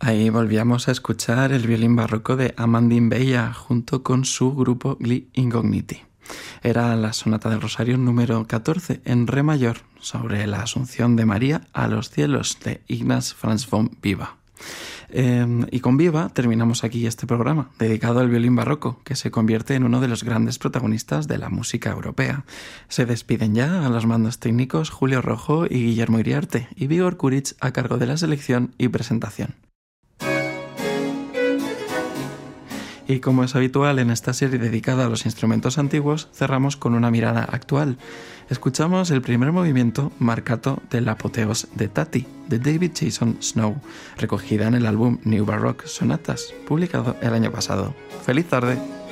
Ahí volvíamos a escuchar el violín barroco de Amandine Bella junto con su grupo Gli Incogniti. Era la Sonata del Rosario número 14 en re mayor sobre la Asunción de María a los cielos de Ignaz Franz von Viva. Y con Viva terminamos aquí este programa dedicado al violín barroco, que se convierte en uno de los grandes protagonistas de la música europea. Se despiden ya a los mandos técnicos Julio Rojo y Guillermo Iriarte, y Vigor Kuric a cargo de la selección y presentación. Y como es habitual en esta serie dedicada a los instrumentos antiguos, cerramos con una mirada actual. Escuchamos el primer movimiento marcato del Apoteos de Tati, de David Jason Snow, recogida en el álbum New Baroque Sonatas, publicado el año pasado. ¡Feliz tarde!